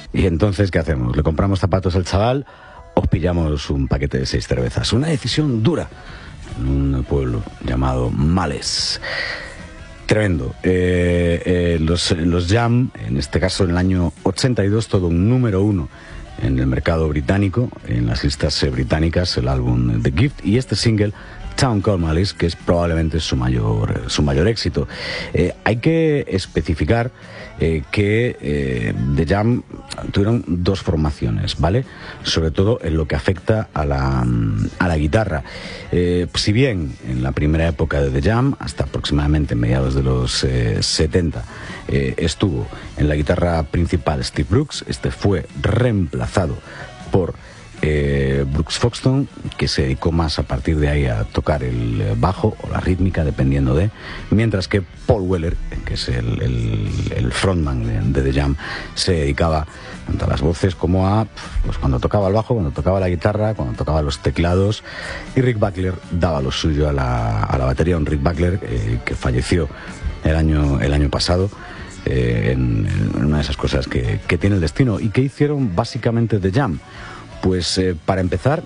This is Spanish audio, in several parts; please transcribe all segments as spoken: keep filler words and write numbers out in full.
Y entonces, ¿qué hacemos? ¿Le compramos zapatos al chaval o pillamos un paquete de seis cervezas? Una decisión dura en un pueblo llamado Males. Tremendo. Eh, eh, los, los Jam, en este caso en el año ochenta y dos, todo un número uno en el mercado británico, en las listas eh, británicas, el álbum The Gift y este single Town Called Malice, que es probablemente su mayor, su mayor éxito. Eh, hay que especificar eh, que eh, The Jam tuvieron dos formaciones, ¿vale? Sobre todo en lo que afecta a la, a la guitarra. Eh, si bien en la primera época de The Jam, hasta aproximadamente mediados de los eh, setenta, eh, estuvo en la guitarra principal Steve Brooks, este fue reemplazado por Eh, Brooks Foxton, que se dedicó más a partir de ahí a tocar el bajo o la rítmica, dependiendo de, mientras que Paul Weller, que es el, el, el frontman de, de The Jam, se dedicaba tanto a las voces como a, pues cuando tocaba el bajo, cuando tocaba la guitarra, cuando tocaba los teclados, y Rick Buckler daba lo suyo a la, a la batería, un Rick Buckler eh, que falleció el año, el año pasado. Eh, en, en una de esas cosas que, que tiene el destino. ¿Y que hicieron básicamente The Jam? Pues eh, para empezar,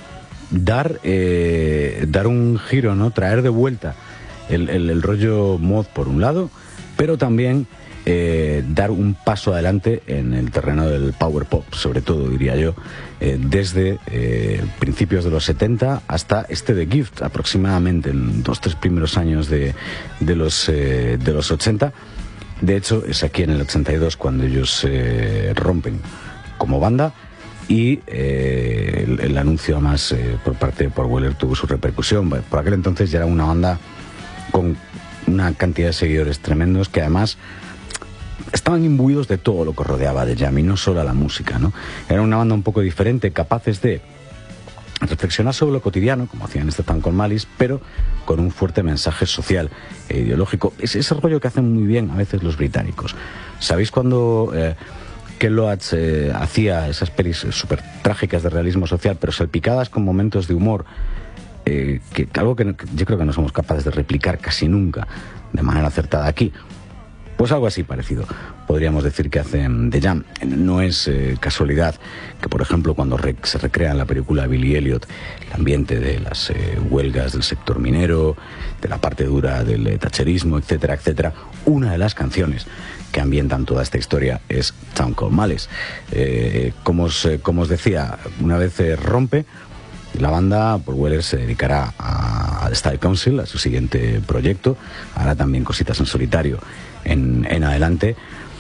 dar, eh, dar un giro, ¿no? Traer de vuelta el, el, el rollo mod por un lado, pero también eh, dar un paso adelante en el terreno del power pop, sobre todo, diría yo, eh, desde eh, principios de los setenta hasta este The Gift, aproximadamente en los tres primeros años de, de, los, eh, de los ochenta. De hecho, es aquí en el ochenta y dos cuando ellos eh, rompen como banda. Y eh, el, el anuncio además eh, por parte de Paul Weller tuvo su repercusión. Por aquel entonces ya era una banda con una cantidad de seguidores tremendos que además estaban imbuidos de todo lo que rodeaba de Jam y no solo a la música, ¿no? Era una banda un poco diferente, capaces de reflexionar sobre lo cotidiano, como hacían este Town Called Malice, pero con un fuerte mensaje social e ideológico. Es ese rollo que hacen muy bien a veces los británicos. ¿Sabéis cuando Eh, Ken Loach eh, hacía esas pelis súper trágicas de realismo social, pero salpicadas con momentos de humor, eh, que algo que, que yo creo que no somos capaces de replicar casi nunca de manera acertada aquí? Pues algo así parecido podríamos decir que hacen The Jam. No es eh, casualidad que, por ejemplo, cuando re se recrea en la película Billy Elliot el ambiente de las eh, huelgas del sector minero, de la parte dura del eh, tacherismo, etcétera, etcétera, una de las canciones que ambientan toda esta historia es Town Called Malice. Eh, como, os, eh, como os decía, una vez eh, rompe la banda, Paul Weller se dedicará a, a Style Council, a su siguiente proyecto, hará también cositas en solitario en, en adelante,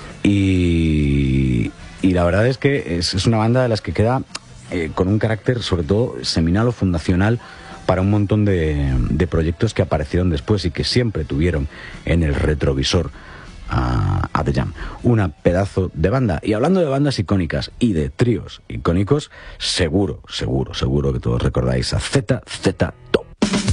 y, y la verdad es que es, es una banda de las que queda eh, con un carácter sobre todo seminal o fundacional para un montón de, de proyectos que aparecieron después y que siempre tuvieron en el retrovisor a, a The Jam. Una pedazo de banda. Y hablando de bandas icónicas y de tríos icónicos, seguro, seguro, seguro que todos recordáis a Z Z